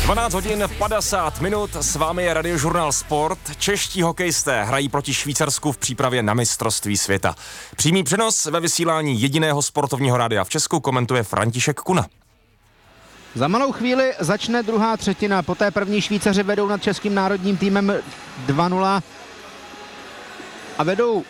12 hodin 50 minut, s vámi je Radiožurnál Sport. Čeští hokejisté hrají proti Švýcarsku v přípravě na mistrovství světa. Přímý přenos ve vysílání jediného sportovního rádia v Česku komentuje František Kuna. Za malou chvíli začne druhá třetina. Po té první Švýcaři vedou nad českým národním týmem 2-0 a vedou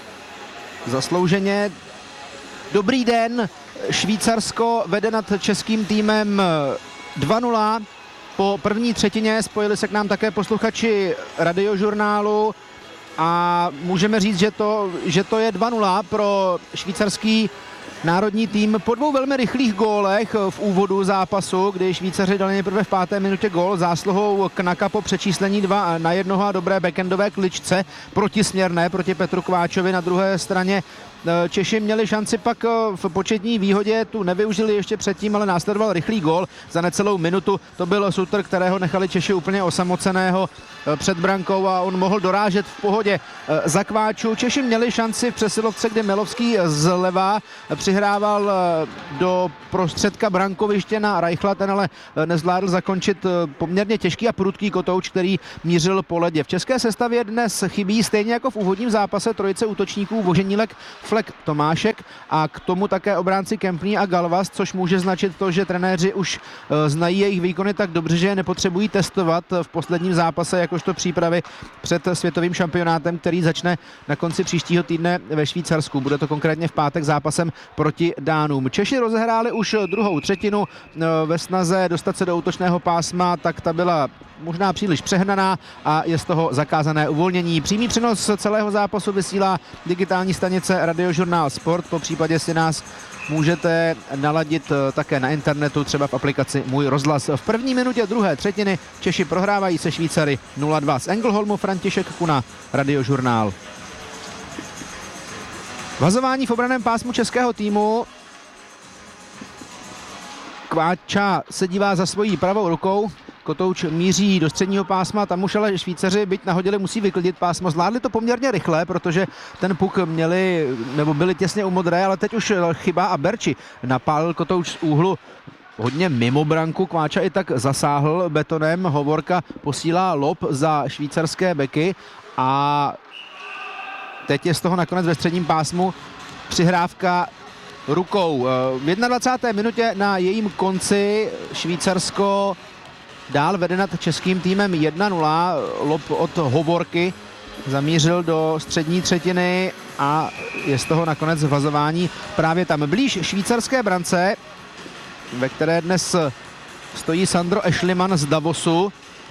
zaslouženě. Dobrý den, Švýcarsko vede nad českým týmem 2-0. Po první třetině spojili se k nám také posluchači Radiožurnálu a můžeme říct, že to je 2-0 pro švýcarský národní tým po dvou velmi rychlých gólech v úvodu zápasu, kdy Švýcaři dali nejprve v 5. minutě gól zásluhou Knaka po přečíslení 2-1 a dobré backendové kličce protisměrné proti Petru Kváčovi. Na druhé straně Češi měli šanci pak v početní výhodě, tu nevyužili ještě předtím, ale následoval rychlý gól za necelou minutu. To byl Suter, kterého nechali Češi úplně osamoceného před brankou a on mohl dorážet v pohodě za Kváču. Češi měli šanci v přesilovce, kde Melovský zleva přihrával do prostředka brankoviště na Reichla, ten ale nezvládl zakončit poměrně těžký a prudký kotouč, který mířil po ledě. V české sestavě dnes chybí stejně jako v úvodním zápase trojice útočníků Voženílek, Flek, Tomášek a k tomu také obránci Kempný a Galvas, což může značit to, že trenéři už znají jejich výkony tak dobře, že je nepotřebují testovat v posledním zápase jakožto přípravy před světovým šampionátem, který začne na konci příštího týdne ve Švýcarsku. Bude to konkrétně v pátek zápasem proti Dánům. Češi rozehráli už druhou třetinu ve snaze dostat se do útočného pásma, tak ta byla možná příliš přehnaná a je z toho zakázané uvolnění. Přímý přenos celého zápasu vysílá digitální stanice Radiožurnál Sport, po případě si nás můžete naladit také na internetu, třeba v aplikaci Můj rozhlas. V první minutě druhé třetiny Češi prohrávají se Švýcary 0-2. Z Engelholmu František Kuna, Radiožurnál. Vazování v obranném pásmu českého týmu. Kváča se dívá za svojí pravou rukou. Kotouč míří do středního pásma, tam už ale Švýcaři, byť nahodili, musí vyklidit pásmo. Zvládli to poměrně rychle, protože ten puk byli těsně u modré, ale teď už chyba a Berči napálil kotouč z úhlu hodně mimo branku. Kváča i tak zasáhl betonem, Hovorka posílá lob za švýcarské beky a teď je z toho nakonec ve středním pásmu přihrávka rukou. V 21. minutě na jejím konci Švýcarsko dál vede nad českým týmem 1-0. Lob od Hovorky zamířil do střední třetiny a je z toho nakonec vazování právě tam blíž švýcarské brance, ve které dnes stojí Sandro Eschliman z Davosu.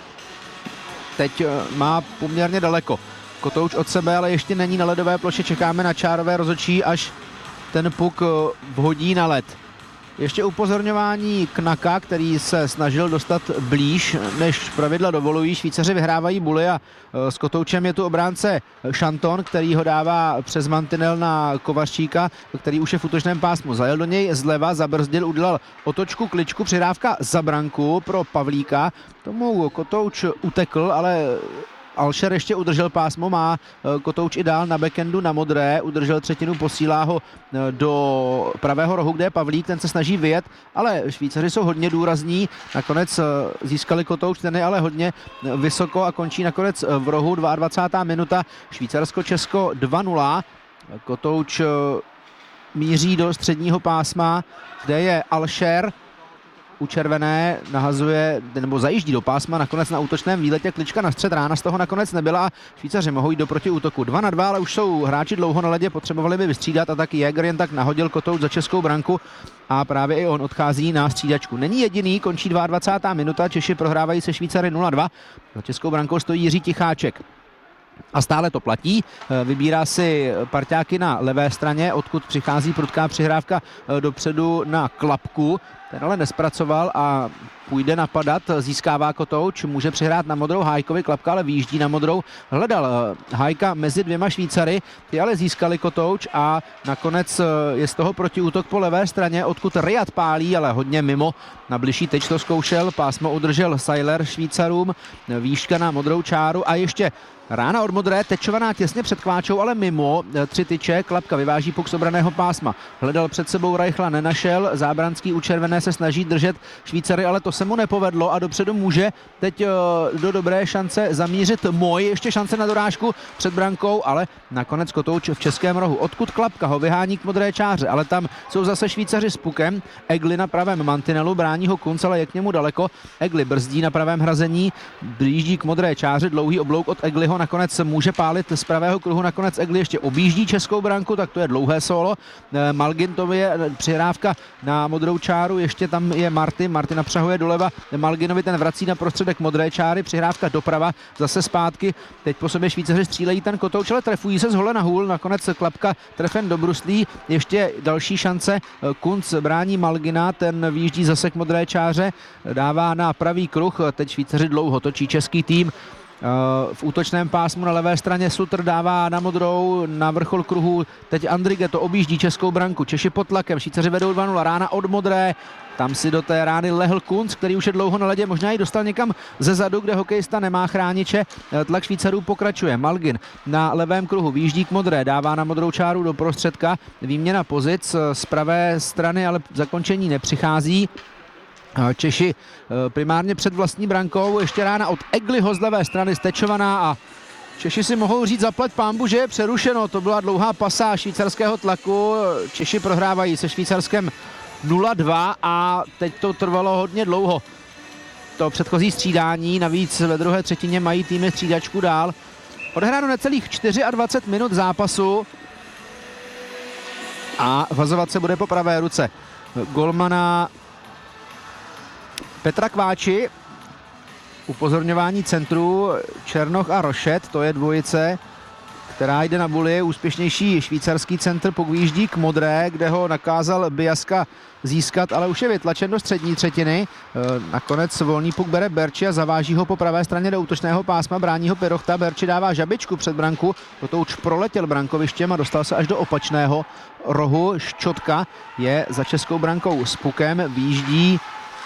Teď má poměrně daleko kotouč od sebe, ale ještě není na ledové ploše. Čekáme na čárové rozhodčí, až ten puk vhodí na led. Ještě upozorňování Knaka, který se snažil dostat blíž, než pravidla dovolují. Švýcaři vyhrávají buly a s kotoučem je tu obránce Šanton, který ho dává přes mantinel na Kovaříka, který už je v útočném pásmu. Zajel do něj zleva, zabrzdil, udělal otočku, kličku, přihrávka za branku pro Pavlíka. Tomu kotouč utekl, ale Alšer ještě udržel pásmo, má kotouč i dál na backendu na modré, udržel třetinu, posílá ho do pravého rohu, kde je Pavlík, ten se snaží vyjet, ale Švýcaři jsou hodně důrazní, nakonec získali kotouč, ten je ale hodně vysoko a končí nakonec v rohu. 22. minuta, Švýcarsko-Česko 2-0, kotouč míří do středního pásma, kde je Alšer, u červené nahazuje, nebo zajíždí do pásma, nakonec na útočném výletě klička na střed rána, z toho nakonec nebyla. Švýcaři mohou jít do protiútoku 2-2, ale už jsou hráči dlouho na ledě, potřebovali by vystřídat a tak Jäger jen tak nahodil kotouč za českou branku a právě i on odchází na střídačku. Není jediný, končí 22. minuta, Češi prohrávají se Švýcary 0-2, za českou brankou stojí Jiří Ticháček. A stále to platí, vybírá si parťáky na levé straně, odkud přichází prudká přihrávka dopředu na Klapku. Ten ale nespracoval a půjde napadat, získává kotouč, může přihrát na modrou Hájkovi, Klapka ale vyjíždí na modrou. Hledal Hájka mezi dvěma Švýcary, ty ale získali kotouč a nakonec je z toho protiútok po levé straně, odkud Riad pálí, ale hodně mimo. Na bližší tyč to zkoušel, pásmo udržel Seiler Švýcarům, výška na modrou čáru a ještě Rána od modré, tečovaná těsně před kváčou, ale mimo 3 tyče. Klapka vyváží puk z obraného pásma. Hledal před sebou Reichla, nenašel. Zábranský u červené se snaží držet Švýcary, ale to se mu nepovedlo a dopředu může teď do dobré šance zamířit Moj. Ještě šance na dorážku před brankou, ale nakonec Kotouč v českém rohu. Odkud Klapka ho vyhání k modré čáře, ale tam jsou zase Švýcaři s pukem. Egli na pravém mantinelu, brání ho Kunc, ale je k němu daleko. Egli brzdí na pravém hrazení, blíží k modré čáře, dlouhý oblouk od Egliho, nakonec může pálit z pravého kruhu, nakonec Egli ještě objíždí českou branku, tak to je dlouhé solo. Malgin, to je přihrávka na modrou čáru, ještě tam je Martin napřahuje doleva Malginovi, ten vrací na prostředek modré čáry, přihrávka doprava, zase zpátky, teď po sobě Švýcaři střílejí ten Kotouč, ale trefují se z hole na hůl, nakonec Klapka trefen do bruslí, ještě další šance, Kunc brání Malgina, ten výjíždí zase k modré čáře, dává na pravý kruh, teď Švýcaři dlouho točí český tým. V útočném pásmu na levé straně Sutr dává na modrou, na vrchol kruhu, teď Andrige to objíždí českou branku, Češi pod tlakem, Švýcaři vedou 2-0, rána od modré, tam si do té rány lehl Kunc, který už je dlouho na ledě, možná ji dostal někam ze zadu, kde hokejista nemá chrániče, tlak Švýcarů pokračuje, Malgin na levém kruhu výjíždí k modré, dává na modrou čáru do prostředka, výměna pozic z pravé strany, ale zakončení nepřichází. Češi primárně před vlastní brankou, ještě rána od Egliho z levé strany stečovaná a Češi si mohou říct zaplať pánbu, že je přerušeno, to byla dlouhá pasáž švýcarského tlaku, Češi prohrávají se Švýcarskem 0-2 a teď to trvalo hodně dlouho. To předchozí střídání, navíc ve druhé třetině mají týmy střídačku dál. Odehráno necelých 24 minut zápasu a vazovat se bude po pravé ruce golmana Petra Kváči. Upozorňování centru Černoch a Rošet, to je dvojice, která jde na buli. Úspěšnější švýcarský centr pokvíždí k modré, kde ho nakázal Biaska získat, ale už je vytlačen do střední třetiny. Nakonec volný puk bere Berči a zaváží ho po pravé straně do útočného pásma, brání ho Pirochta, Berči dává žabičku před branku, Kotouč proletěl brankovištěm a dostal se až do opačného rohu. Ščotka je za českou brankou s pukem, výjíždí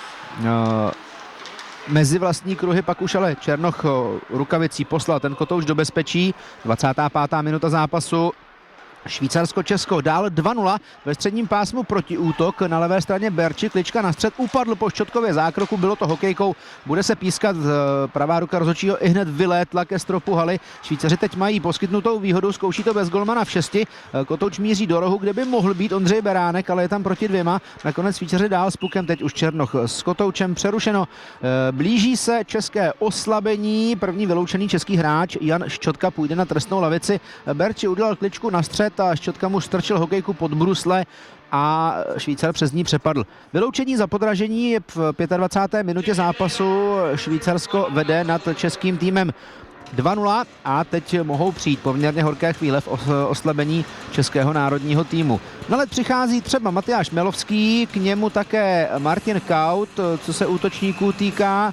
mezi vlastní kruhy, pak už ale Černoch rukavicí poslal ten Kotouč do bezpečí. 25. minuta zápasu. Švýcarsko-Česko dál 2-0 ve středním pásmu protiútok, na levé straně Berči, klička na střed, upadl po Ščotkově zákroku, bylo to hokejkou, bude se pískat, pravá ruka rozhodčího i hned vylétla ke stropu haly. Švýcaři teď mají poskytnutou výhodu, zkouší to bez golmana v 6, Kotouč míří do rohu, kde by mohl být Ondřej Beránek, ale je tam proti 2, nakonec Švýcaři dál s pukem, teď už Černoch s Kotoučem přerušeno. Blíží se české oslabení, první vyloučený český hráč Jan Ščotka půjde na trestnou lavici, Berči udělal kličku na střed a Ščotka mu strčil hokejku pod brusle a Švýcar přes ní přepadl. Vyloučení za podražení v 25. minutě zápasu. Švýcarsko vede nad českým týmem 2-0 a teď mohou přijít poměrně horké chvíle v oslabení českého národního týmu. Na led přichází třeba Matyáš Melovský, k němu také Martin Kaut, co se útočníků týká.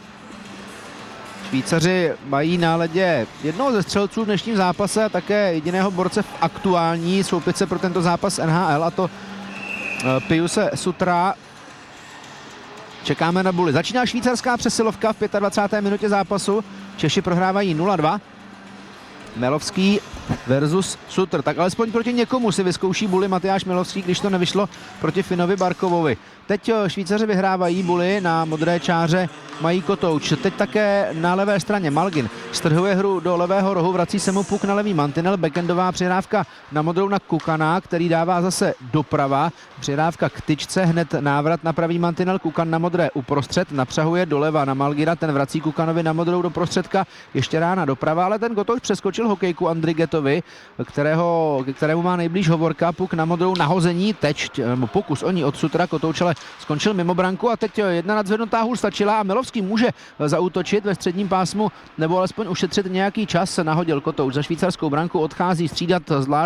Švýcaři mají na ledě jednoho ze střelců v dnešním zápase a také jediného borce v aktuální soupice pro tento zápas NHL, a to Piuse Sutra. Čekáme na buli. Začíná švýcarská přesilovka v 25. minutě zápasu. Češi prohrávají 0-2. Melovský versus Sutr. Tak alespoň proti někomu si vyzkouší buli Matyáš Melovský, když to nevyšlo proti Finovi Barkovovi. Teď Švýcaři vyhrávají buli, na modré čáře mají Kotouč. Teď také na levé straně Malgin strhuje hru do levého rohu, vrací se mu puk na levý mantinel, backendová přihrávka na modrou na Kukana, který dává zase doprava, přihrávka k tyčce, hned návrat na pravý mantinel, Kukan na modré uprostřed, napřahuje doleva na Malgina, ten vrací Kukanovi na modrou do prostředka, ještě rána doprava, ale ten Kotouč přeskočil hokejku Andrigetovi, kterému má nejblíž Hovorka, puk na modrou, nahození, pokus o ní od Sutra, Kotouč ale skončil mimo branku a teď jedna nadzvednutá hůl stačila a Melovský může zaútočit ve středním pásmu nebo alespoň ušetřit nějaký čas. Nahodil Kotouč za švýcarskou branku, odchází střídat,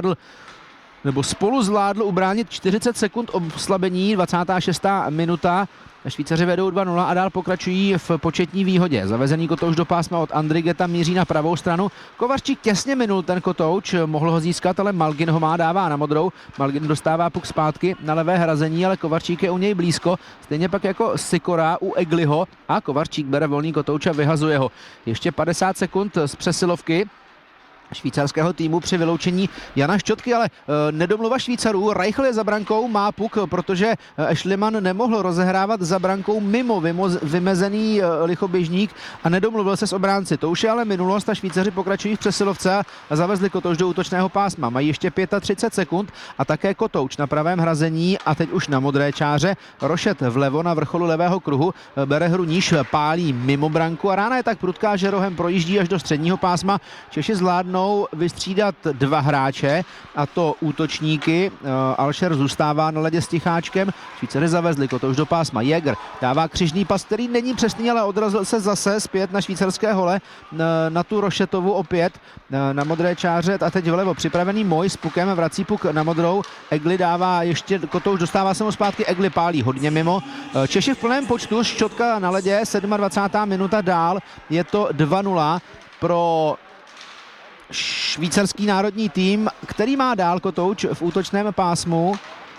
spolu zvládl ubránit 40 sekund oslabení, 26. minuta. Švýcaři vedou 2-0 a dál pokračují v početní výhodě. Zavezený Kotouč do pásma od Andrigeta míří na pravou stranu. Kovařík těsně minul ten Kotouč, mohl ho získat, ale Malgin ho má, dává na modrou. Malgin dostává puk zpátky na levé hrazení, ale Kovařík je u něj blízko. Stejně pak jako Sikora u Egliho a Kovařík bere volný Kotouč a vyhazuje ho. Ještě 50 sekund z přesilovky. švýcarského týmu při vyloučení Jana Ščotky, ale nedomluva Švýcarů. Reichl je za brankou, má puk, protože Schliemann nemohl rozehrávat za brankou mimo vymezený lichoběžník a nedomluvil se s obránci. To už je ale minulost a Švýcaři pokračují v přesilovce a zavezli Kotouč do útočného pásma. Mají ještě 35 sekund a také Kotouč na pravém hrazení a teď už na modré čáře. Rošet vlevo na vrcholu levého kruhu, bere hru níž, pálí mimo branku a rána je tak prudká, že rohem projíždí až do středního pásma. Češi zvládnou vystřídat dva hráče, a to útočníky. Alšer zůstává na ledě s Ticháčkem. Švýcaři zavezli Kotouč do pásma. Jäger dává křižný pas, který není přesný, ale odrazil se zase zpět na švýcarské hole, na tu Rošetovu opět na modré čáře a teď vlevo připravený Moj s pukem, vrací puk na modrou. Egli dává ještě, Kotouč dostává se mu zpátky, Egli pálí hodně mimo. Češi v plném počtu, Ščotka na ledě, 27. minuta dál, je to 2-0 pro švýcarský národní tým, který má dál Kotouč v útočném pásmu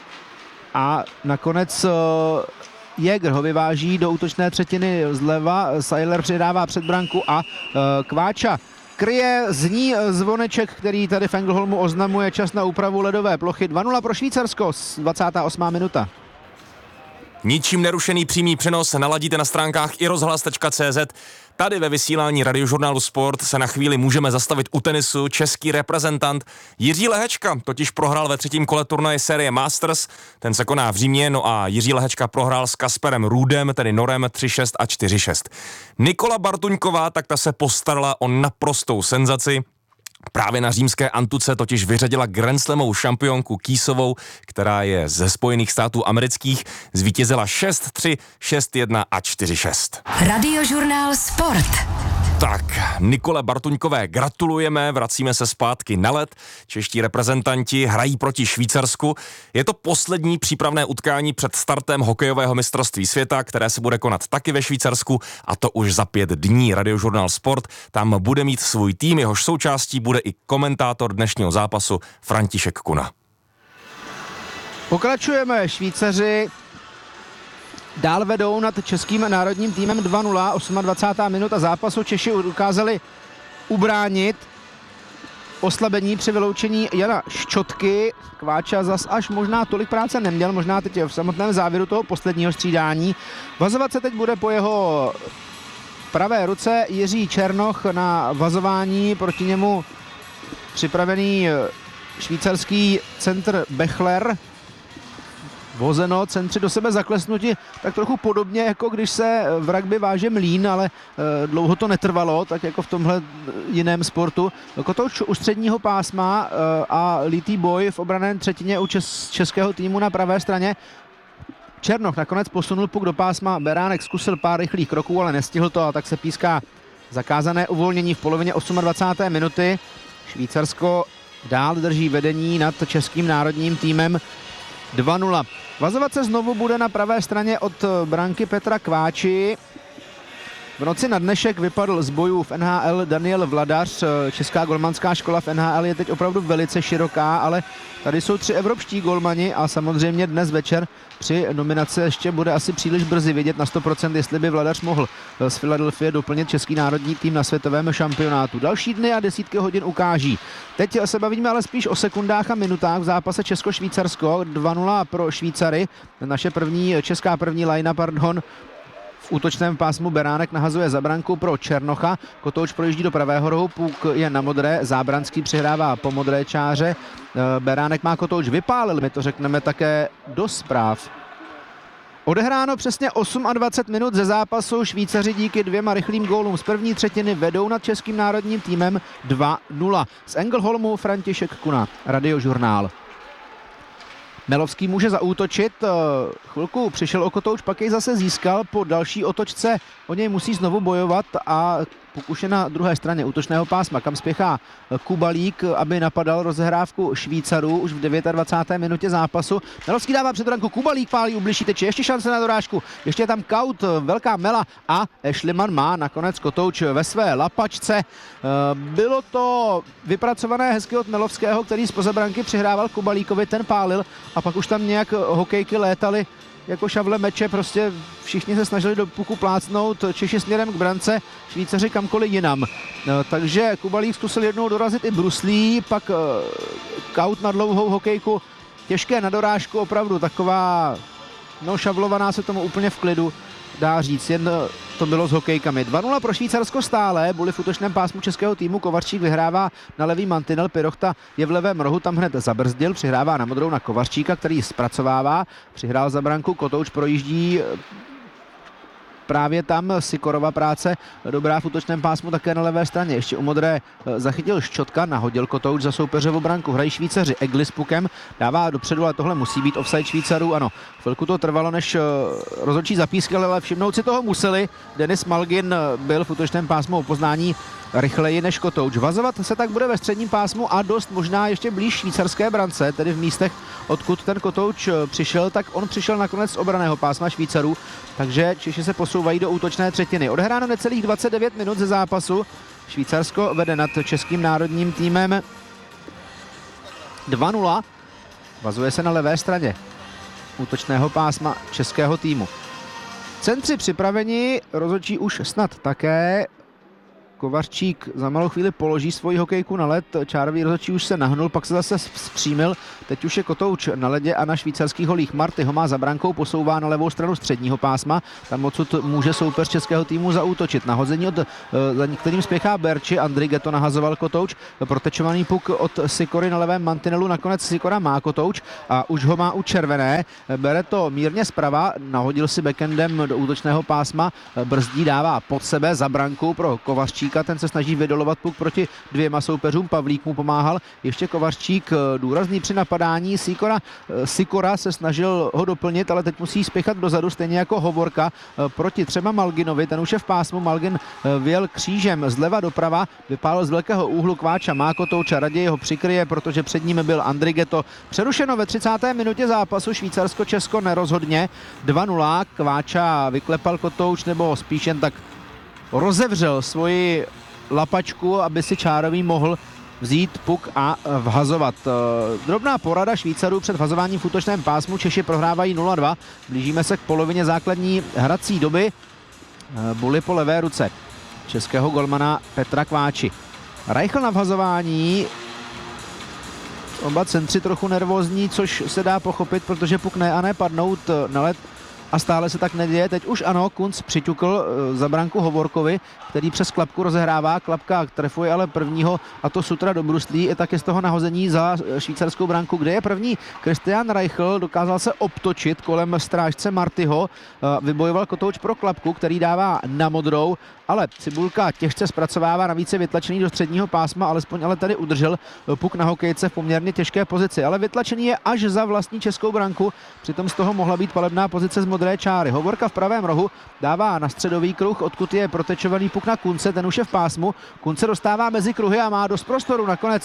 a nakonec Jäger ho vyváží do útočné třetiny zleva, Seiler přidává před branku a Kváča kryje, zní zvoneček, který tady v Engelholmu oznamuje čas na úpravu ledové plochy. 2-0 pro Švýcarsko, 28. minuta. Ničím nerušený přímý přenos naladíte na stránkách iRozhlas.cz. Tady ve vysílání Radiožurnálu Sport se na chvíli můžeme zastavit u tenisu. Český reprezentant Jiří Lehečka totiž prohrál ve třetím kole turnaje série Masters. Ten se koná v Římě, no a Jiří Lehečka prohrál s Kasperem Ruudem, tedy Norem 3-6 a 4-6. Nikola Bartuňková, tak ta se postarala o naprostou senzaci. Právě na římské antuce totiž vyřadila grandslamovou šampionku Kýsovou, která je ze Spojených států amerických, zvítězila 6-3, 6-1 a 4-6. Radiožurnál Sport. Tak, Nikole Bartuňkové gratulujeme, vracíme se zpátky na led. Čeští reprezentanti hrají proti Švýcarsku. Je to poslední přípravné utkání před startem hokejového mistrovství světa, které se bude konat taky ve Švýcarsku, a to už za 5 dní. Radiožurnál Sport tam bude mít svůj tým, jehož součástí bude i komentátor dnešního zápasu František Kuna. Pokračujeme, Švýcaři dál vedou nad českým národním týmem 2-0, 28. minuta zápasu. Češi dokázali ubránit oslabení při vyloučení Jana Ščotky. Kváča zas až možná tolik práce neměl, možná teď v samotném závěru toho posledního střídání. Vazovat se teď bude po jeho pravé ruce Jiří Černoch na vazování, proti němu připravený švýcarský centr Bechler. Vozeno, centři do sebe zaklesnuti, tak trochu podobně, jako když se v rugby váže mlýn, ale dlouho to netrvalo, tak jako v tomhle jiném sportu. Kotouč u středního pásma a lítý boj v obranné třetině u českého týmu na pravé straně. Černoch nakonec posunul puk do pásma, Beránek zkusil pár rychlých kroků, ale nestihl to, a tak se píská zakázané uvolnění v polovině 28. minuty. Švýcarsko dál drží vedení nad českým národním týmem 2-0. Vazovat se znovu bude na pravé straně od branky Petra Kváči. V noci na dnešek vypadl z bojů v NHL Daniel Vladař. Česká golmanská škola v NHL je teď opravdu velice široká, ale tady jsou 3 evropští golmani a samozřejmě dnes večer při nominaci ještě bude asi příliš brzy vědět na 100%, jestli by Vladař mohl z Filadelfie doplnit český národní tým na světovém šampionátu. Další dny a desítky hodin ukáží. Teď se bavíme ale spíš o sekundách a minutách v zápase Česko-Švýcarsko. 2-0 pro Švýcary. Naše česká první line, v útočném pásmu Beránek nahazuje za branku pro Černocha, Kotouč projíždí do pravého rohu, puk je na modré, Zábranský přihrává po modré čáře, Beránek má Kotouč vypálil, my to řekneme také do zpráv. Odehráno přesně 28 minut ze zápasu, Švýcaři díky 2 rychlým gólům z první třetiny vedou nad českým národním týmem 2-0. Z Engelholmu František Kuna, Radiožurnál. Melovský může zaútočit, chvilku přišel o Kotouč, pak jej zase získal, po další otočce o něj musí znovu bojovat a puk už je na druhé straně útočného pásma, kam spěchá Kubalík, aby napadal rozehrávku Švýcarů už v 29. minutě zápasu. Melovský dává před branku, Kubalík pálí u bližší teče, ještě šance na dorážku, ještě je tam Kaut, velká mela a Schliemann má nakonec Kotouč ve své lapačce. Bylo to vypracované hezky od Melovského, který zpoza branky přihrával Kubalíkovi, ten pálil a pak už tam nějak hokejky létaly jako šavle meče, prostě všichni se snažili do puku plácnout, Češi směrem k brance, Švýcaři kamkoliv jinam. Takže Kubalík zkusil jednou dorazit i bruslí, pak kaut na dlouhou hokejku, těžké na dorážku, opravdu taková šavlovaná se tomu úplně v klidu dá říct, jen to bylo s hokejkami. 2-0 pro Švýcarsko stále, Buli v útočném pásmu českého týmu, Kovarčík vyhrává na levý mantinel, Pirochta je v levém rohu, tam hned zabrzdil, přihrává na modrou na Kovarčíka, který zpracovává, přihrál za branku, Kotouč projíždí právě tam, Sikorova práce dobrá v útočném pásmu také na levé straně. Ještě u modré zachytil Ščotka, nahodil Kotouč za soupeřovu branku. Hrají Švýcaři, Egli s pukem, dává dopředu, ale tohle musí být offside Švýcarů. Ano, chvilku to trvalo, než rozhodčí zapískali, ale všimnout si toho museli. Denis Malgin byl v útočném pásmu o poznání rychleji než Kotouč. Vazovat se tak bude ve středním pásmu a dost možná ještě blíž švýcarské brance, tedy v místech, odkud ten Kotouč přišel, tak on přišel nakonec z obraného pásma Švýcarů, takže Češi se posouvají do útočné třetiny. Odehráno necelých 29 minut ze zápasu. Švýcarsko vede nad českým národním týmem 2-0. Vazuje se na levé straně útočného pásma českého týmu. Centři připraveni, rozhodčí už snad také. Kovařčík za malou chvíli položí svoji hokejku na led, čárový rozhodčí už se nahnul, pak se zase vzpřímil, teď už je Kotouč na ledě a na švýcarských holích. Marty ho má za brankou, posouvá na levou stranu středního pásma, tam odsud může soupeř českého týmu zaútočit. Nahození za kterým spěchá Berči, Andrige to nahazoval Kotouč, protečovaný puk od Sikory na levém mantinelu, nakonec Sikora má Kotouč a už ho má u červené, bere to mírně zprava, nahodil si backendem do útočného pásma, brzdí, dává pod sebe za branku pro Kovařčíka, ten se snaží vydolovat puk proti dvěma soupeřům, Pavlík mu pomáhal, ještě Kovařčík důrazný při napadání, Sikora se snažil ho doplnit, ale teď musí spěchat dozadu, stejně jako Hovorka proti třeba Malginovi, ten už je v pásmu, Malgin vyjel křížem zleva doprava, vypálil z velkého úhlu, Kváča má Kotouča, raději ho přikryje, protože před ním byl Andrigetto. Přerušeno ve 30. minutě zápasu, Švýcarsko-Česko nerozhodně, 2-0, Kváča vyklepal Kotouč, nebo spíš jen tak rozevřel svoji lapačku, aby si čárový mohl vzít puk a vhazovat. Drobná porada Švýcarů před vhazováním v útočném pásmu. Češi prohrávají 0-2. Blížíme se k polovině základní hrací doby. Buli po levé ruce českého golmana Petra Kváči. Reichl na vhazování. Oba centři trochu nervózní, což se dá pochopit, protože puk ne a ne padnout na led. A stále se tak neděje. Teď už ano, Kunc přiťukl za branku Hovorkovi, který přes klapku rozehrává. Klapka trefuje ale prvního, a to Sutra do bruslí. I tak je z toho nahození za švýcarskou branku, kde je první Christian Reichl. Dokázal se obtočit kolem strážce Martyho. Vybojoval Kotouč pro klapku, který dává na modrou, ale Cibulka těžce zpracovává, navíc je vytlačený do středního pásma, alespoň ale tady udržel puk na hokejce v poměrně těžké pozici. Ale vytlačený je až za vlastní českou branku, přitom z toho mohla být palebná pozice z modré čáry. Hovorka v pravém rohu dává na středový kruh, odkud je protečovaný puk na Kunce, ten už je v pásmu. Kunce dostává mezi kruhy a má dost prostoru. Nakonec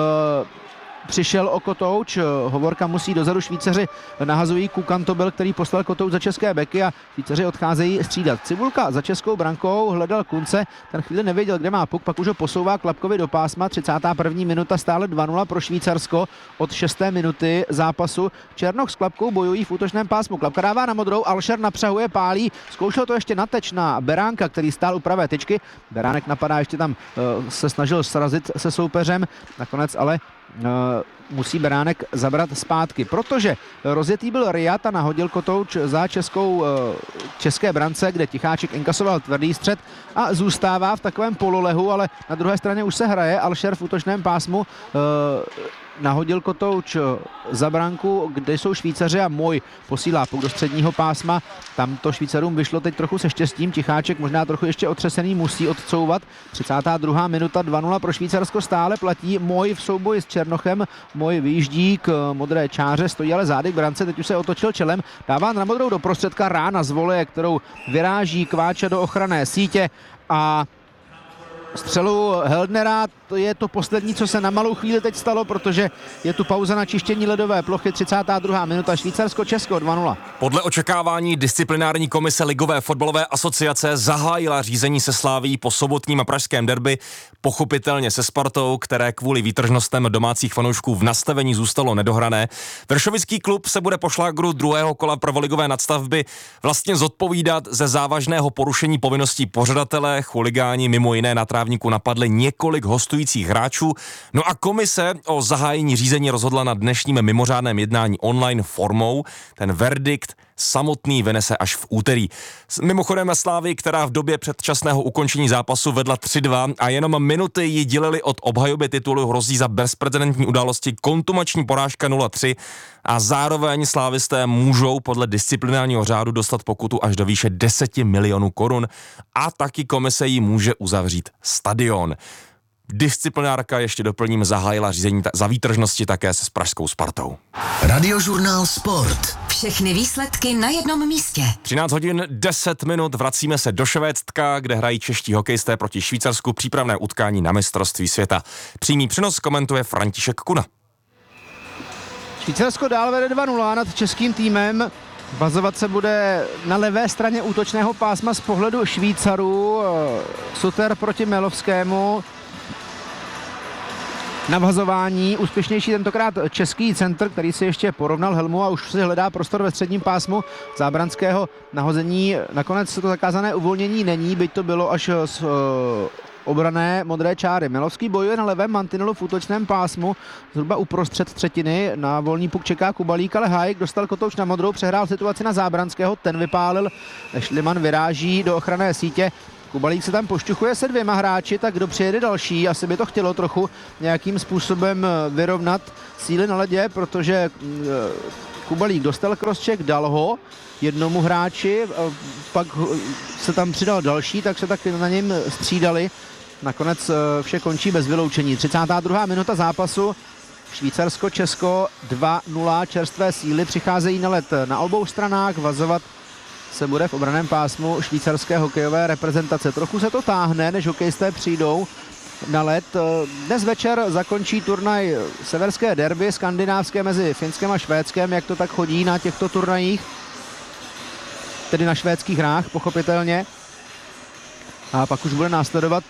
přišel o Kotouč, Hovorka musí dozadu, Švýcaři nahazují Kukantobel, který poslal Kotouč za české beky a Švýcaři odcházejí střídat. Cibulka za českou brankou hledal Kunce, ten chvíli nevěděl, kde má puk, pak už ho posouvá Klapkovi do pásma. 31. minuta, stále 2-0 pro Švýcarsko od 6. minuty zápasu. Černoch s Klapkou bojují v útočném pásmu. Klapka dává na modrou, Alšer napřahuje, pálí, zkoušel to ještě nateč na Beránka, který stál u pravé tyčky. Beránek napadá, ještě tam se snažil srazit se soupeřem, nakonec ale musí Beránek zabrat zpátky, protože rozjetý byl Riad a nahodil Kotouč za české brance, kde Ticháček inkasoval tvrdý střed a zůstává v takovém pololehu, ale na druhé straně už se hraje. Alšer v útočném pásmu nahodil Kotouč za branku, kde jsou Švýcaři, a Můj posílá puk do středního pásma. Tam to Švýcarům vyšlo teď trochu se štěstím. Ticháček možná trochu ještě otřesený musí odcouvat. 32. minuta, 2-0 pro Švýcarsko stále platí. Můj v souboji s Černochem. Můj vyjíždí k modré čáře, stojí ale zády k brance, teď už se otočil čelem, dává na modrou do prostředka, rána z voleje, kterou vyráží Kváča do ochranné sítě a střelu Heldnera. To je to poslední, co se na malou chvíli teď stalo, protože je tu pauza na čištění ledové plochy. 32. minuta, Švýcarsko-Česko 2-0. Podle očekávání disciplinární komise Ligové fotbalové asociace zahájila řízení se Slavií po sobotním a pražském derby, pochopitelně se Spartou, které kvůli výtržnostem domácích fanoušků v nastavení zůstalo nedohrané. Vršovický klub se bude po šlágru druhého kola prvoligové nadstavby vlastně zodpovídat ze závažného porušení povinností pořadatele. Chuligáni mimo jiné na trávníku napadli několik hostujících hráčů. No a komise o zahájení řízení rozhodla na dnešním mimořádném jednání online formou. Ten verdikt samotný vynese až v úterý. Mimochodem Slávy, která v době předčasného ukončení zápasu vedla 3-2 a jenom minuty ji dělili od obhajoby titulu, hrozí za bezprecedentní události kontumační porážka 0-3 a zároveň slávisté můžou podle disciplinárního řádu dostat pokutu až do výše 10 milionů korun a taky komise jí může uzavřít stadion. Disciplinárka, ještě doplním, zahájila řízení za výtržnosti také se s pražskou Spartou. Radiožurnál Sport. Všechny výsledky na jednom místě. 13 hodin 10 minut, vracíme se do Švédska, kde hrají čeští hokejisté proti Švýcarsku přípravné utkání na mistrovství světa. Přímý přenos komentuje František Kuna. Švýcarsko dál vede 2-0 nad českým týmem. Bazovat se bude na levé straně útočného pásma z pohledu Švýcarů. Suter proti Melovskému. Navazování, úspěšnější tentokrát český centr, který si ještě porovnal helmu a už si hledá prostor ve středním pásmu Zábranského. Nahození nakonec to zakázané uvolnění není, byť to bylo až z obrané modré čáry. Melovský bojuje na levém mantinelu v útočném pásmu, zhruba uprostřed třetiny. Na volný puk čeká Kubalík, ale Hájek dostal kotouč na modrou, přehrál situaci na Zábranského, ten vypálil, Šliman vyráží do ochranné sítě. Kubalík se tam pošťuchuje se dvěma hráči, tak kdo přijede další, asi by to chtělo trochu nějakým způsobem vyrovnat síly na ledě, protože Kubalík dostal crosscheck, dal ho jednomu hráči, pak se tam přidal další, tak se tak na něm střídali. Nakonec vše končí bez vyloučení. 32. minuta zápasu. Švýcarsko-Česko 2-0, čerstvé síly přicházejí na led na obou stranách, vazovat se bude v obraném pásmu švýcarské hokejové reprezentace. Trochu se to táhne, než hokejisté přijdou na led. Dnes večer zakončí turnaj severské derby skandinávské mezi Finskem a Švédskem, jak to tak chodí na těchto turnajích, tedy na švédských hrách, pochopitelně. A pak už bude následovat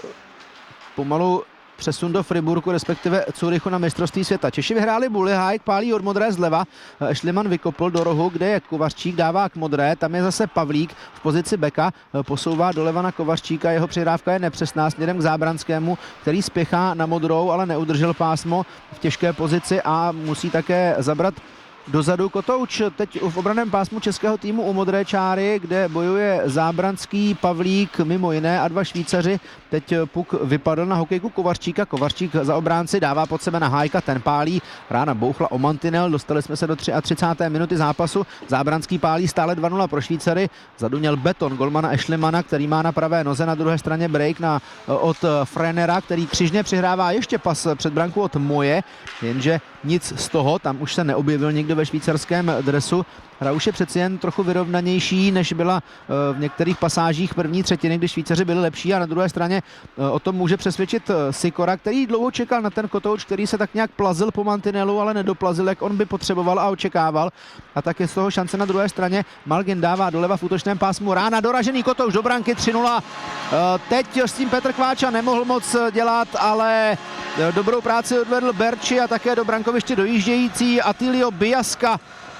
pomalu přesun do Friburku, respektive Curychu na mistrovství světa. Češi vyhráli buly, Hájek pálí od modré zleva, Šliman vykopl do rohu, kde je Kovařčík, dává k modré, tam je zase Pavlík v pozici beka, posouvá doleva na Kovařčíka, jeho přihrávka je nepřesná směrem k Zábranskému, který spěchá na modrou, ale neudržel pásmo v těžké pozici a musí také zabrat dozadu kotouč. Teď v obraném pásmu českého týmu u modré čáry, kde bojuje Zábranský, Pavlík, mimo jiné a dva Švýcaři. Teď puk vypadl na hokejku Kovařčíka. Kovařčík za obránci dává pod sebe na Hájka, ten pálí. Rána bouchla o mantinel, dostali jsme se do 33. minuty zápasu. Zábranský pálí stále 2-0 pro Švýcary. Zadu měl Beton, golmana Ešlimana, který má na pravé noze, na druhé straně break od Frenera, který křižně přihrává ještě pas před branku od Moje, jenže nic z toho, tam už se neobjevil nikdo ve švýcarském dresu. Hra už je přeci jen trochu vyrovnanější, než byla v některých pasážích první třetiny, kdy Švýcaři byli lepší, a na druhé straně o tom může přesvědčit Sikora, který dlouho čekal na ten kotouč, který se tak nějak plazil po mantinelu, ale nedoplazil, jak on by potřeboval a očekával. A tak je z toho šance na druhé straně. Malgin dává doleva v útočném pásmu, rána, doražený kotouč do branky 3-0. Teď s tím Petr Kváča nemohl moc dělat, ale dobrou práci odvedl Berči a také do brankoviště dojíždějící Atilio Biaska.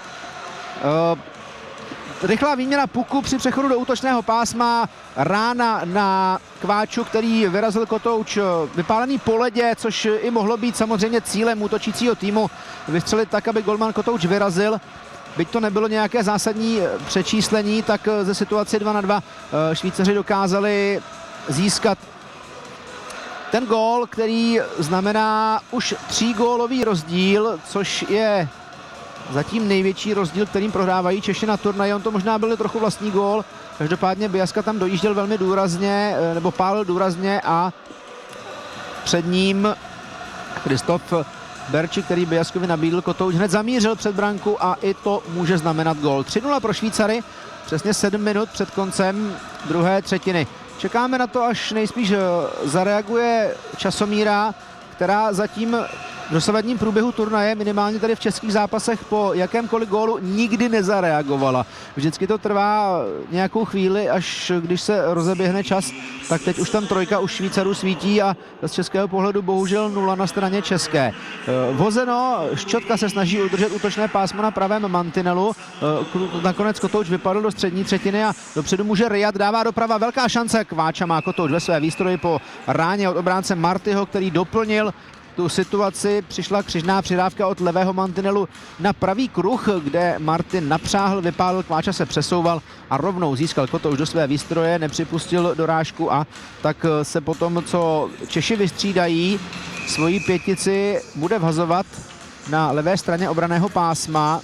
Rychlá výměna puku při přechodu do útočného pásma, rána na Kváču, který vyrazil kotouč vypálený po ledě, což i mohlo být samozřejmě cílem útočícího týmu vystřelit tak, aby golman kotouč vyrazil. Byť to nebylo nějaké zásadní přečíslení, tak ze situace 2-2 Švýcaři dokázali získat ten gól, který znamená už 3gólový rozdíl, což je zatím největší rozdíl, kterým prohrávají Češi na turnaji. On to možná byl trochu vlastní gól. Každopádně Biaska tam dojížděl velmi důrazně, nebo pálil důrazně, a před ním Kristof Berči, který Biaskovi nabídl kotouč, hned zamířil před branku a i to může znamenat gól. 3-0 pro Švýcary, přesně 7 minut před koncem druhé třetiny. čekáme na to, až nejspíš zareaguje Časomíra, která zatím v dosavadním průběhu turnaje, minimálně tady v českých zápasech, po jakémkoliv gólu nikdy nezareagovala. Vždycky to trvá nějakou chvíli, až když se rozeběhne čas, tak teď už tam trojka u Švýcarů svítí a z českého pohledu bohužel 0 na straně české. Vhozeno, Ščotka se snaží udržet útočné pásmo na pravém mantinelu, nakonec Kotouč vypadl do střední třetiny a dopředu může Riyad, dává doprava, velká šance, Kváča má Kotouč ve své výstroji po ráně od obránce Martyho, který doplnil tu situaci. Přišla křižná přidávka od levého mantinelu na pravý kruh, kde Martin napřáhl, vypálil, Kváča se přesouval a rovnou získal Kotouč do své výstroje, nepřipustil dorážku a tak se potom, co Češi vystřídají, svoji pětici bude vhazovat na levé straně obranného pásma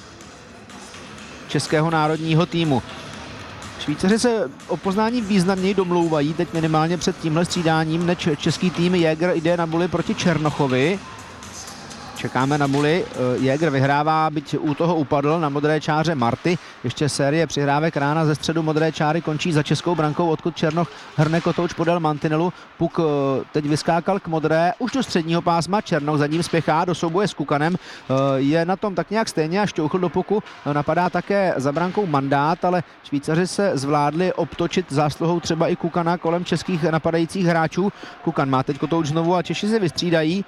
českého národního týmu. Švýcaři se o poznání významněji domlouvají, teď minimálně před tímhle střídáním, než český tým. Jäger jde na buly proti Černochovi. Čekáme na buly. Jäger vyhrává, byť u toho upadl na modré čáře Marty. Ještě série přihrávek rána ze středu modré čáry končí za českou brankou, odkud Černoch hrne Kotouč podél mantinelu. Puk teď vyskákal k modré, už do středního pásma, Černoch za ním spěchá do souboje s Kukanem. Je na tom tak nějak stejně a šťouchl do puku. Napadá také za brankou Mandát, ale Švýcaři se zvládli obtočit zásluhou třeba i Kukana kolem českých napadajících hráčů. Kukan má teď Kotouč znovu a Češi se vystřídají.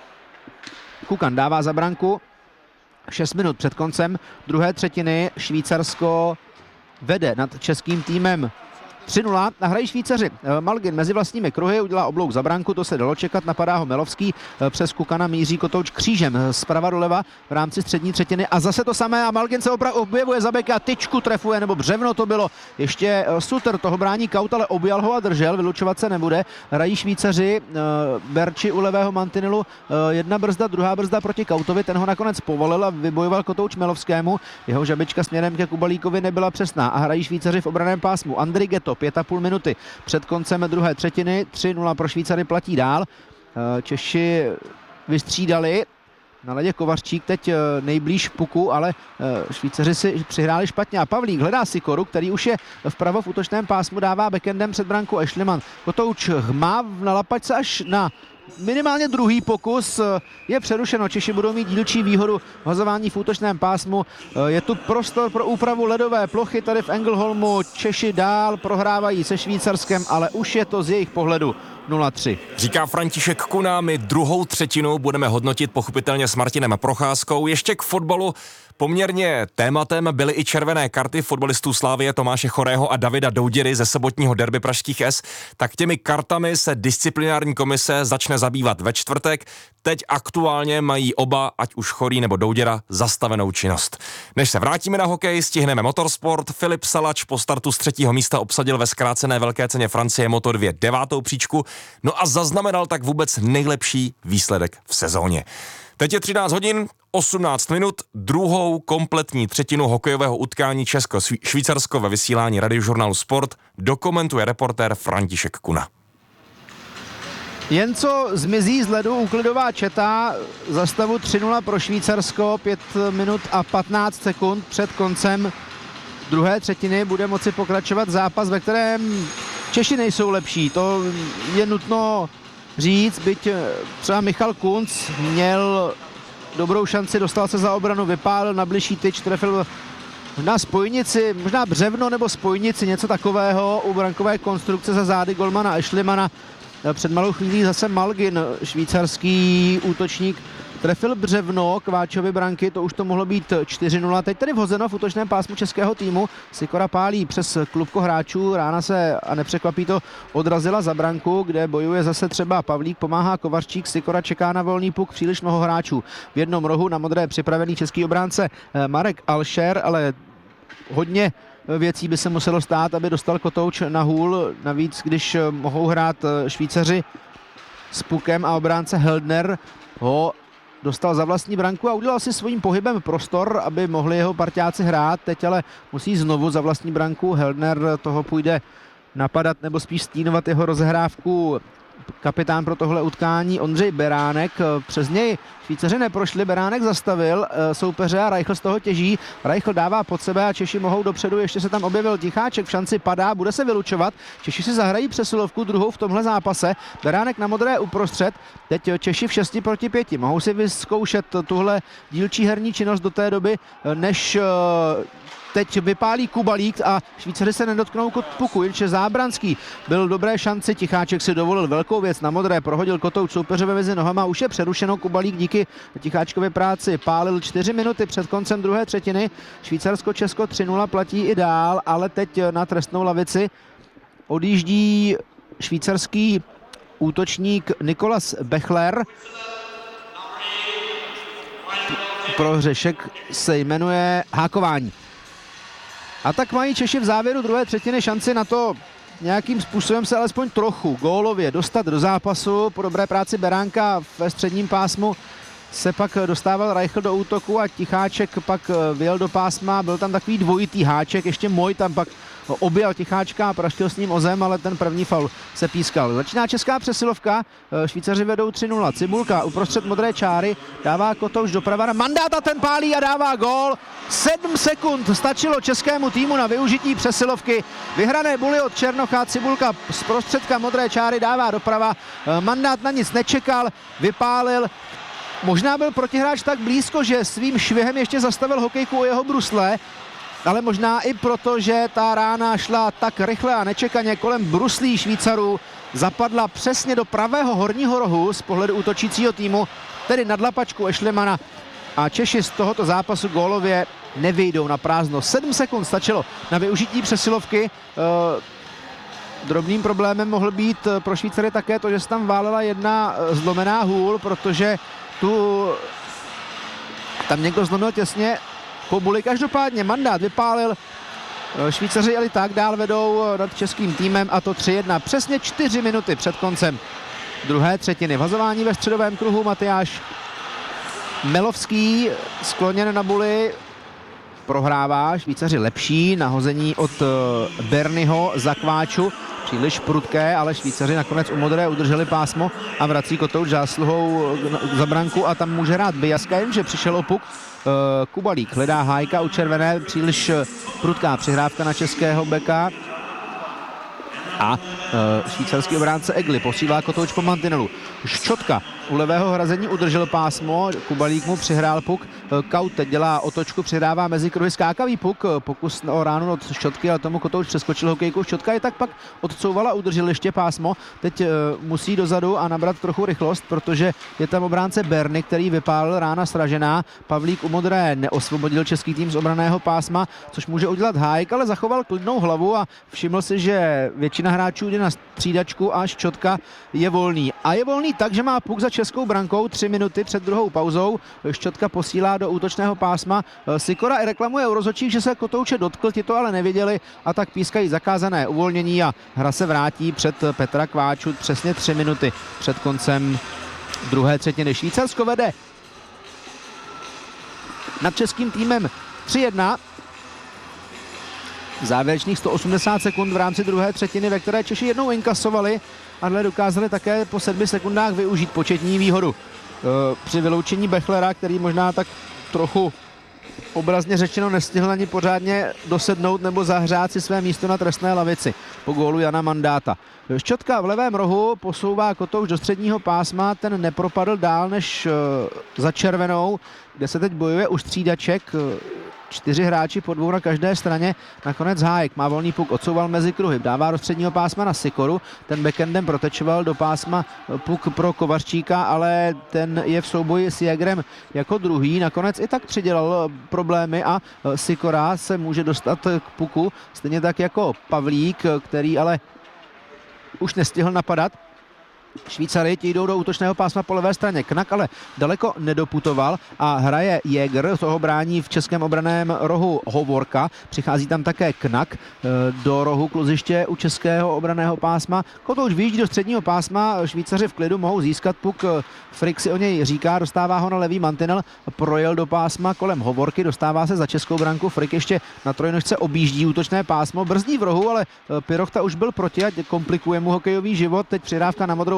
Kukan dává za branku, 6 minut před koncem druhé třetiny, Švýcarsko vede nad českým týmem 3-0 a hrají Švýcaři. Malgin mezi vlastními kruhy udělá oblouk za branku, to se dalo čekat, napadá ho Melovský, přes Kukana míří Kotouč křížem zprava doleva v rámci střední třetiny a zase to samé a Malgin se objevuje za beka, tyčku trefuje, nebo břevno to bylo. Ještě Suter toho brání Kaut, ale objal ho a držel, vylučovat se nebude. Hrají Švýcaři, Berči u levého mantinelu, jedna brzda, druhá brzda proti Kautovi, ten ho nakonec povolil a vybojoval Kotouč Melovskému. Jeho žabička směrem ke Kubalíkovi nebyla přesná a hrají Švýcaři v obraném pásmu. Andrej Ghetto, 5,5 minuty před koncem druhé třetiny, 3-0 pro Švýcary, platí dál. Češi vystřídali, na ledě Kovařčík teď nejblíž puku, ale Švýcaři si přihráli špatně a Pavlík hledá Sikoru, který už je vpravo v útočném pásmu, dává backendem před branku Ešliman. Kotouč má na lapačce až na minimálně druhý pokus, je přerušeno, Češi budou mít dílčí výhodu vhazování v útočném pásmu. Je tu prostor pro úpravu ledové plochy tady v Engelholmu, Češi dál prohrávají se Švýcarskem, ale už je to z jejich pohledu 0-3. Říká František Kuna, my druhou třetinu budeme hodnotit pochopitelně s Martinem Procházkou. Ještě k fotbalu. Poměrně tématem byly i červené karty fotbalistů Slavie Tomáše Chorého a Davida Douděry ze sobotního derby pražských S. Tak těmi kartami se disciplinární komise začne zabývat ve čtvrtek. Teď aktuálně mají oba, ať už Chorý nebo Douděra, zastavenou činnost. Než se vrátíme na hokej, stihneme motorsport. Filip Salač po startu z 3. místa obsadil ve zkrácené velké ceně Francie Moto2 9. příčku, no a zaznamenal tak vůbec nejlepší výsledek v sezóně. Teď je 13 hodin, 18 minut, druhou kompletní třetinu hokejového utkání Česko-Švýcarsko ve vysílání Radiožurnálu Sport dokumentuje reportér František Kuna. Jen co zmizí z ledu úklidová četa, za stavu 3-0 pro Švýcarsko, 5 minut a 15 sekund před koncem druhé třetiny bude moci pokračovat zápas, ve kterém Češi nejsou lepší. To je nutno říct, byť třeba Michal Kunc měl dobrou šanci, dostal se za obranu, vypálil na bližší tyč, trefil na spojnici, možná břevno nebo spojnici, něco takového u brankové konstrukce za zády golmana Ešlimana. Před malou chvílí zase Malgin, švýcarský útočník, trefil břevno Kváčovi branky, to už to mohlo být 4-0. Teď tedy vhozeno v útočném pásmu českého týmu. Sikora pálí přes klubko hráčů, rána se, a nepřekvapí to, odrazila za branku, kde bojuje zase třeba Pavlík, pomáhá Kovařčík, Sikora čeká na volný puk, příliš mnoho hráčů. V jednom rohu na modré připravený český obránce Marek Alšer, ale hodně věcí by se muselo stát, aby dostal Kotouč na hůl. Navíc, když mohou hrát Švýcaři s pukem a obránce Heldner ho dostal za vlastní branku a udělal si svým pohybem prostor, aby mohli jeho parťáci hrát. Teď ale musí znovu za vlastní branku. Heldner toho půjde napadat nebo spíš stínovat jeho rozehrávku kapitán pro tohle utkání Ondřej Beránek. Přes něj Švýcaři neprošli, Beránek zastavil soupeře a Reichl z toho těží. Reichl dává pod sebe a Češi mohou dopředu, ještě se tam objevil Ticháček, v šanci padá, bude se vylučovat. Češi si zahrají přesilovku, druhou v tomhle zápase. Beránek na modré uprostřed, teď Češi v 6 proti 5. Mohou si vyzkoušet tuhle dílčí herní činnost do té doby, než teď vypálí Kubalík a Švýcaři se nedotknou puku, jenže Zábranský byl v dobré šanci, Ticháček si dovolil velkou věc na modré, prohodil kotouč soupeřové mezi nohama, už je přerušeno, Kubalík díky Ticháčkově práci pálil 4 minuty před koncem druhé třetiny, Švýcarsko-Česko 3-0 platí i dál, ale teď na trestnou lavici odjíždí švýcarský útočník Nikolas Bechler. Prohřešek se jmenuje hákování. A tak mají Češi v závěru druhé třetiny šanci na to nějakým způsobem se alespoň trochu gólově dostat do zápasu. Po dobré práci Beránka ve středním pásmu se pak dostával Reichl do útoku a Ticháček pak vyjel do pásma. Byl tam takový dvojitý háček, ještě Moj tam pak objel Ticháčka a praštil s ním o zem, ale ten první faul se pískal. Začíná česká přesilovka, Švýcaři vedou 3-0. Cibulka uprostřed modré čáry, dává kotouč doprava, Mandáta ten pálí a dává gól. 7 sekund stačilo českému týmu na využití přesilovky. Vyhrané buly od Černocha, Cibulka z prostředka modré čáry dává doprava. Mandát na nic nečekal, vypálil. Možná byl protihráč tak blízko, že svým švihem ještě zastavil hokejku o jeho brusle, ale možná i proto, že ta rána šla tak rychle a nečekaně kolem bruslí Švýcarů, zapadla přesně do pravého horního rohu z pohledu útočícího týmu, tedy nad lapačku Ešlemana, a Češi z tohoto zápasu gólově nevyjdou na prázdno. 7 sekund stačilo na využití přesilovky. Drobným problémem mohl být pro Švýcary také to, že se tam válela jedna zlomená hůl, protože tam někdo zlomil těsně Pobuli. Každopádně Mandát vypálil, Švýcaři jeli tak, dál vedou nad českým týmem a to 3-1. Přesně 4 minuty před koncem druhé třetiny. Vazování ve středovém kruhu, Matyáš Melovský skloněn na buli, prohrává, Švýcaři lepší, nahození od Bernyho za Kváču, příliš prudké, ale Švýcaři nakonec u modré udrželi pásmo a vrací kotouč zásluhou za branku a tam může hrát Bijaska, jenže přišel o puk. Kubalík hledá Hájka u červené, příliš prudká přihrávka na českého beka a švýcarský obránce Egli posílá kotouč po mantinelu. Ščotka u levého hrazení udržel pásmo, Kubalík mu přihrál puk, Kaut teď dělá otočku, přihrává mezi kruhy skákavý puk, pokus o ránu od Ščotky, ale tomu kotouč přeskočil hokejku. Ščotka je tak pak odcouvala, udržel ještě pásmo, teď musí dozadu a nabrat trochu rychlost, protože je tam obránce Berny, který vypálil, rána sražená, Pavlík u modré neosvobodil český tým z obranného pásma, což může udělat Hájek, ale zachoval klidnou hlavu a všiml si, že většina hráčů jde na střídačku a Ščotka je volný. A je volný tak, že má puk za českou brankou 3 minuty před druhou pauzou. Ščotka posílá do útočného pásma. Sikora reklamuje u rozhodčích, že se kotouče dotkl, ti to ale nevěděli a tak pískají zakázané uvolnění a hra se vrátí před Petra Kváču přesně 3 minuty před koncem druhé třetiny. Švýcarsko vede nad českým týmem 3-1. Závěrečných 180 sekund v rámci druhé třetiny, ve které Češi jednou inkasovali, ale dokázali také po 7 sekundách využít početní výhodu. Při vyloučení Bechlera, který možná tak trochu obrazně řečeno nestihl ani pořádně dosednout nebo zahřát si své místo na trestné lavici po gólu Jana Mandáta. Ščotka v levém rohu posouvá kotouč do středního pásma, ten nepropadl dál než za červenou, kde se teď bojuje u střídaček. 4 hráči po 2 na každé straně. Nakonec Hájek má volný puk, odsouval mezi kruhy, dává do středního pásma na Sikoru, ten backendem protečoval do pásma puk pro Kovařčíka, ale ten je v souboji s Jagrem jako druhý. Nakonec i tak přidělal problémy a Sikora se může dostat k puku, stejně tak jako Pavlík, který ale už nestihl napadat. Švýcary ti jdou do útočného pásma po levé straně. Knak ale daleko nedoputoval a hraje Jäger, toho brání v českém obraném rohu Hovorka. Přichází tam také Knak do rohu kluziště u českého obranného pásma. Kotouč vyjíždí do středního pásma, Švýcaři v klidu mohou získat puk. Frick si o něj říká, dostává ho na levý mantinel, projel do pásma kolem Hovorky, dostává se za českou branku. Frick ještě na trojnožce objíždí útočné pásmo, brzdí v rohu, ale Pirochta už byl proti, ať komplikuje mu hokejový život. Teď přihrávka na modrou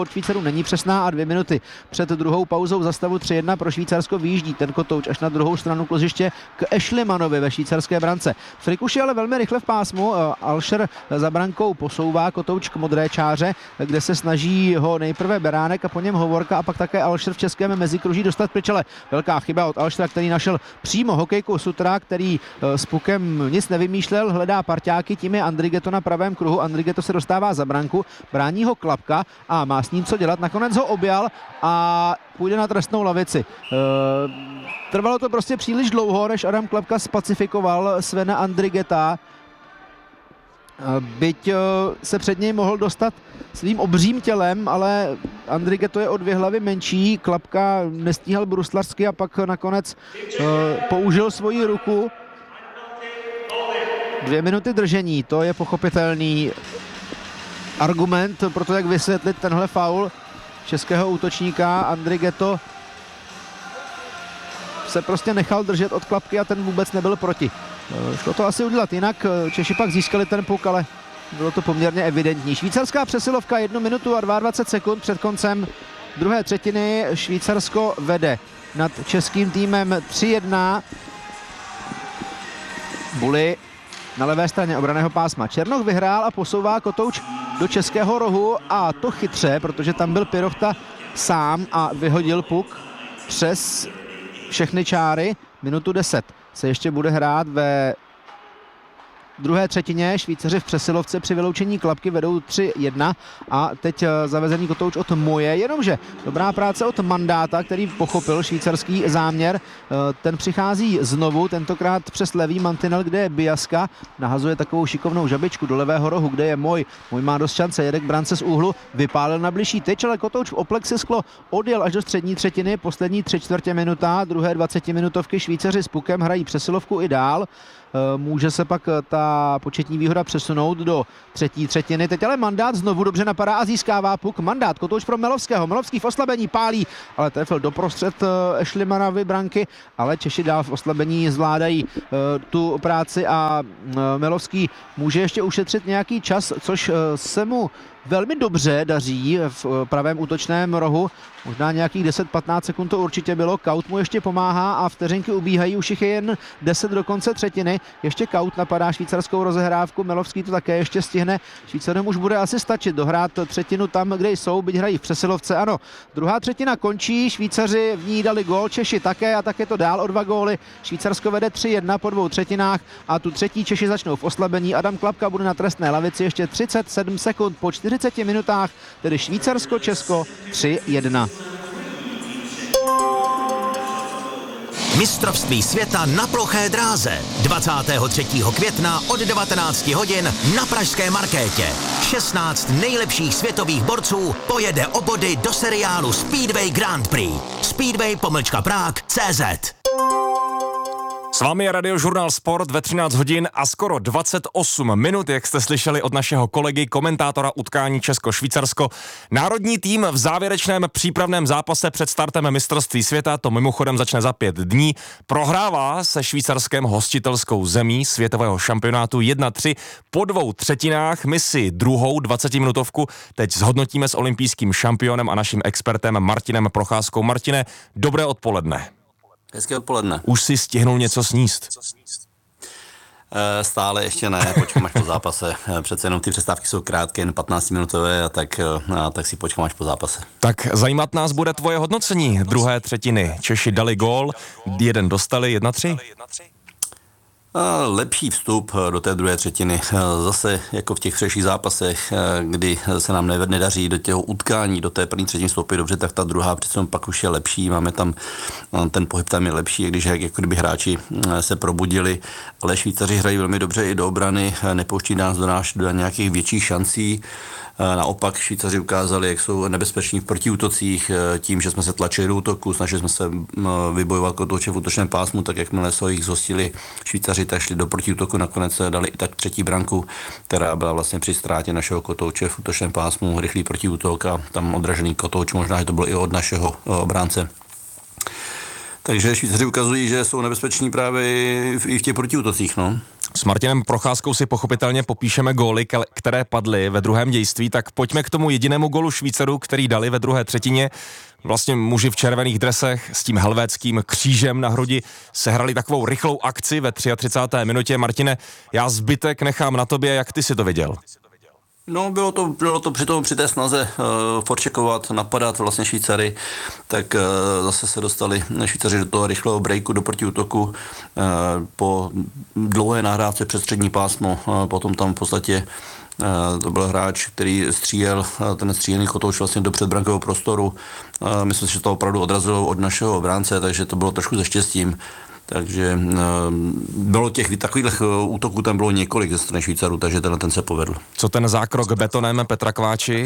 od Švýcarů není přesná a 2 minuty před druhou pauzou za stavu 3-1 pro Švýcarsko vyjíždí ten kotouč až na druhou stranu kloziště k Ešlimanovi ve švýcarské brance. Frikuš je ale velmi rychle v pásmu, Alšer za brankou posouvá kotouč k modré čáře, kde se snaží ho nejprve Beránek a po něm Hovorka a pak také Alšer v českém mezikruží dostat pryč, ale velká chyba od Alšera, který našel přímo hokejku Sutra, který s pukem nic nevymýšlel, hledá parťáky, tím je Andrigetto na pravém kruhu, Andrigetto se dostává za branku, brání ho Klapka a má s ním co dělat, nakonec ho objal a půjde na trestnou lavici. Trvalo to prostě příliš dlouho, než Adam Klapka spacifikoval Svena Andrigetta. Byť se před něj mohl dostat svým obřím tělem, ale Andrigetto je o 2 hlavy menší, Klapka nestíhal bruslařsky a pak nakonec použil svoji ruku. 2 minuty držení, to je pochopitelný argument pro to, jak vysvětlit tenhle faul českého útočníka. Andrigetto se prostě nechal držet od Klapky a ten vůbec nebyl proti. Šlo to asi udělat jinak, Češi pak získali ten puk, ale bylo to poměrně evidentní. Švýcarská přesilovka 1 minutu a 22 sekund před koncem druhé třetiny. Švýcarsko vede nad českým týmem 3-1. Bully na levé straně obranného pásma. Černoch vyhrál a posouvá kotouč do českého rohu a to chytře, protože tam byl Pirochta sám a vyhodil puk přes všechny čáry. Minutu 10 se ještě bude hrát ve druhé třetině. Švýcaři v přesilovce při vyloučení Klapky vedou 3-1 a teď zavezený kotouč od Moje, jenomže dobrá práce od Mandáta, který pochopil švýcarský záměr. Ten přichází znovu, tentokrát přes levý mantinel, kde je Biaska, nahazuje takovou šikovnou žabičku do levého rohu, kde je Moj. Moj má dost šance, jede k brance z úhlu, vypálil na bližší tyč, ale kotouč v oplexisklo odjel až do střední třetiny, poslední 3/4 minuta, druhé 20-minutovky. Švýcaři s pukem hrají přesilovku i dál. Může se pak ta početní výhoda přesunout do třetí třetiny. Teď ale Mandát znovu dobře napadá a získává puk. Mandát, kotouč pro Melovského. Melovský v oslabení pálí, ale trefil doprostřed Ešlimanovy branky, ale Češi dál v oslabení zvládají tu práci a Melovský může ještě ušetřit nějaký čas, což se mu velmi dobře daří v pravém útočném rohu. Možná nějakých 10-15 sekund to určitě bylo. Kaut mu ještě pomáhá a vteřinky ubíhají, už jich je jen 10 do konce třetiny. Ještě Kaut napadá švýcarskou rozehrávku, Melovský to také ještě stihne. Švýcarům už bude asi stačit dohrát třetinu tam, kde jsou, byť hrají v přesilovce. Ano, druhá třetina končí, Švýcaři v ní dali gól, Češi také a také to dál o 2 góly. Švýcarsko vede 3-1 po 2 třetinách a tu třetí Češi začnou v oslabení. Adam Klapka bude na trestné lavici ještě 37 sekund po 40 minutách, tedy Švýcarsko-Česko 3-1. Mistrovství světa na ploché dráze 23. května od 19 hodin na pražské Markétě. 16 nejlepších světových borců pojede o body do seriálu Speedway Grand Prix. Speedway-Prague.cz. S vámi je Radiožurnál Sport ve 13 hodin a skoro 28 minut, jak jste slyšeli od našeho kolegy, komentátora utkání Česko-Švýcarsko. Národní tým v závěrečném přípravném zápase před startem mistrovství světa, to mimochodem začne za 5 dní, prohrává se Švýcarskem hostitelskou zemí světového šampionátu 1-3 po 2 třetinách. My si druhou 20-minutovku teď zhodnotíme s olympijským šampionem a naším expertem Martinem Procházkou. Martine, dobré odpoledne. Hezké odpoledne. Už si stihnul něco sníst? Stále ještě ne, počkám až po zápase. Přece jenom ty přestávky jsou krátké, jen 15-minutové, a tak si počkám až po zápase. Tak zajímat nás bude tvoje hodnocení druhé třetiny. Češi dali gól, jeden dostali, 1-3. Lepší vstup do té druhé třetiny. Zase jako v těch předešlých zápasech, kdy se nám nedaří do těho utkání, do té první třetiny vstoupit dobře, tak ta druhá přece pak už je lepší. Máme tam, ten pohyb tam je lepší, když jako kdyby hráči se probudili, ale Švýcaři hrají velmi dobře i do obrany, nepouští nás do nějakých větších šancí. Naopak Švýcaři ukázali, jak jsou nebezpeční v protiútocích, tím, že jsme se tlačili do útoku, snažili jsme se vybojovat kotouče v útočném pásmu, tak jakmile se jich zhostili Švýcaři, tak šli do protiútoku, nakonec dali i tak třetí branku, která byla vlastně při ztrátě našeho kotouče v útočném pásmu, rychlý protiútok a tam odražený kotouč, možná, že to bylo i od našeho obránce. Takže Švýcaři ukazují, že jsou nebezpeční právě i v těch protiútocích, no. S Martinem Procházkou si pochopitelně popíšeme góly, které padly ve druhém dějství, tak pojďme k tomu jedinému gólu Švýcarů, který dali ve druhé třetině. Vlastně muži v červených dresech s tím helvétským křížem na hrudi sehrali takovou rychlou akci ve 33. minutě. Martine, já zbytek nechám na tobě, jak ty si to viděl? No, bylo to při té snaze forčekovat, napadat vlastně Švýcary, tak zase se dostali Švýcaři do toho rychlého breaku, do protiútoku po dlouhé nahrávce přes střední pásmo, potom tam v podstatě to byl hráč, který střílel, ten střílený kotouč vlastně do předbrankového prostoru. Myslím si, že to opravdu odrazilo od našeho obránce, takže to bylo trošku se štěstím. Takže bylo těch takových útoků tam bylo několik ze strany Švýcarů, takže ten se povedl. Co ten zákrok betonem Petra Kváči?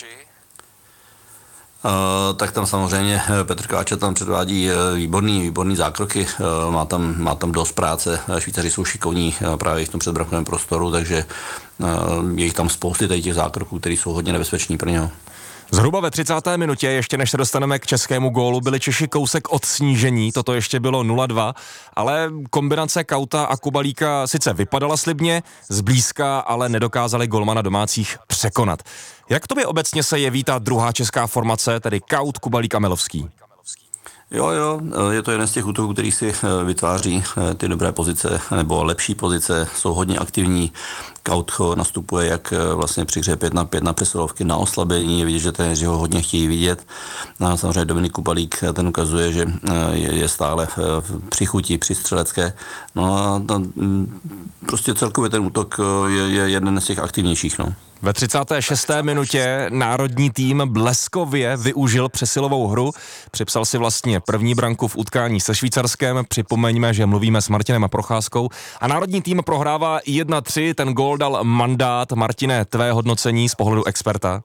Tak tam samozřejmě Petr Kváča tam předvádí výborný zákroky, má tam dost práce, Švýcaři jsou šikovní právě v tom předbrankovém prostoru, takže je jich tam spousty těch zákroků, které jsou hodně nebezpeční pro něho. Zhruba ve 30. minutě, ještě než se dostaneme k českému gólu, byli Češi kousek od snížení, toto ještě bylo 0-2, ale kombinace Kauta a Kubalíka sice vypadala slibně, zblízka, ale nedokázali golmana domácích překonat. Jak tobě obecně se jeví ta druhá česká formace, tedy Kaut, Kubalík a Milovský? Jo, je to jeden z těch útoků, který si vytváří ty dobré pozice nebo lepší pozice, jsou hodně aktivní. Kautcho nastupuje jak vlastně při hře 5-5 na přesilovky, na oslabení, je vidět, že trenéři ho hodně chtějí vidět. A samozřejmě Dominik Kubalík ten ukazuje, že je stále při chuti, při střelecké. No a prostě celkově ten útok je jeden z těch aktivnějších, no. Ve 36. minutě národní tým bleskově využil přesilovou hru, připsal si vlastně první branku v utkání se Švýcarskem, připomeňme, že mluvíme s Martinem Procházkou a národní tým prohrává 1-3, ten gól dal mandát. Martine, tvé hodnocení z pohledu experta?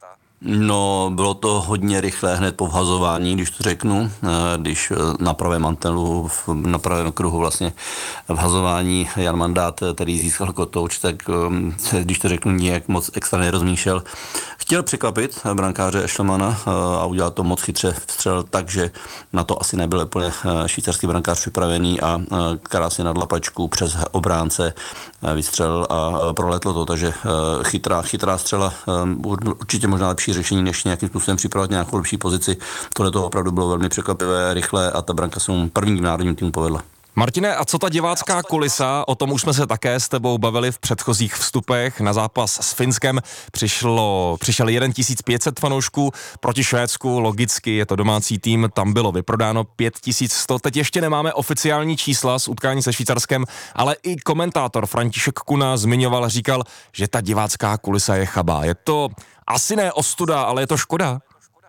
No, bylo to hodně rychlé hned po vhazování, když to řeknu, když na pravém mantelu, na pravém kruhu vlastně vhazování Jan Mandát, který získal kotouč, tak když to řeknu, nijak moc extra nerozmýšlel. Chtěl překvapit brankáře Ešlemana a udělal to moc chytře, vstřelil tak, že na to asi nebyl úplně švýcarský brankář připravený a krásně na dlapačku přes obránce vystřelil a proletlo to, takže chytrá střela, určitě možná lepší řešení, než nějakým způsobem připravovat nějakou lepší pozici. Tohle to opravdu bylo velmi překvapivé, rychlé a ta branka se mu prvním národním týmu povedla. Martine, a co ta divácká kulisa? O tom už jsme se také s tebou bavili v předchozích vstupech. Na zápas s Finskem přišel 1500 fanoušků, proti Švédsku, logicky je to domácí tým, tam bylo vyprodáno 5100. Teď ještě nemáme oficiální čísla z utkání se Švýcarskem, ale i komentátor František Kuna zmiňoval, říkal, že ta divácká kulisa je chabá. Je to asi ne ostuda, ale je to škoda.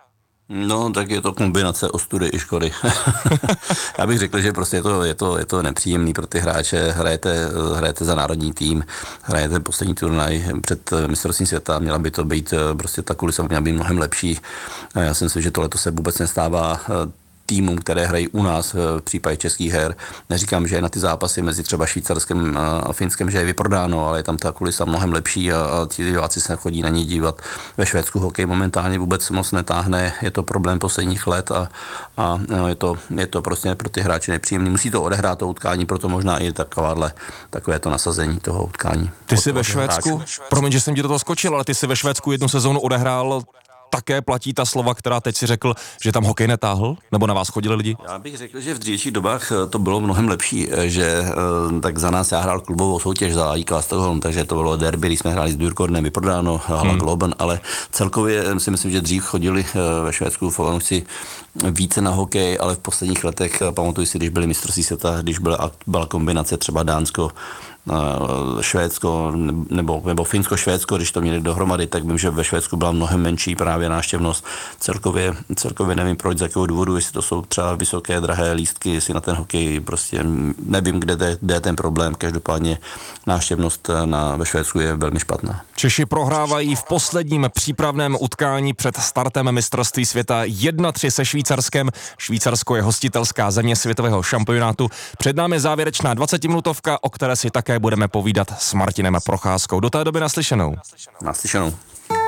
No, tak je to kombinace ostudy i škody. Já bych řekl, že prostě je to nepříjemný pro ty hráče. Hrajete za národní tým, hrajete poslední turnaj před mistrovstvím světa, měla by to být, prostě ta kulisa měla být mnohem lepší. Já si myslím, že tohle se vůbec nestává týmům, které hrají u nás v případě českých her. Neříkám, že je na ty zápasy mezi třeba Švýcarskem a Finskem, že je vyprodáno, ale je tam ta kulisa mnohem lepší a ti diváci se chodí na ní dívat. Ve Švédsku hokej momentálně vůbec moc netáhne, je to problém posledních let a je to prostě pro ty hráče nepříjemný. Musí to odehrát to utkání, proto možná i takové to nasazení toho utkání. Ty jsi ve Švédsku, promiň, že jsem ti do toho skočil, ale ty jsi ve Švédsku jednu sezónu odehrál. Také platí ta slova, která teď si řekl, že tam hokej netáhl? Nebo na vás chodili lidi? Já bych řekl, že v dřívějších dobách to bylo mnohem lepší, že tak za nás já hrál klubovou soutěž za IK Stockholm, takže to bylo derby, když jsme hráli s Djurgården, vyprodáno, hala Globen, ale celkově si myslím, že dřív chodili ve Švédsku fanoušci více na hokej, ale v posledních letech, pamatuju si, když byly mistrovství světa, když byla kombinace třeba Dánsko, Švédsko nebo Finsko-Švédsko, když to měli dohromady, tak vím, že ve Švédsku byla mnohem menší právě návštěvnost. Celkově nevím proč, z jakého důvodu, jestli to jsou třeba vysoké, drahé lístky, jestli na ten hokej, prostě nevím, kde je ten problém. Každopádně návštěvnost ve Švédsku je velmi špatná. Češi prohrávají v posledním přípravném utkání před startem mistrovství světa 1-3 se Švýcarskem. Švýcarsko je hostitelská země světového šampionátu. Před námi závěrečná 20-minutovka, o které si také budeme povídat s Martinem Procházkou. Do té doby naslyšenou. Naslyšenou.